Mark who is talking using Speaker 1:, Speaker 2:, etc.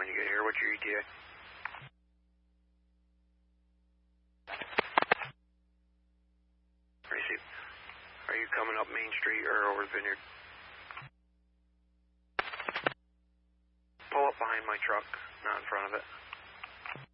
Speaker 1: when you get here. What's your ETA? Receive. Are you coming up Main Street or over the Vineyard? Pull up behind my truck, not in front of it.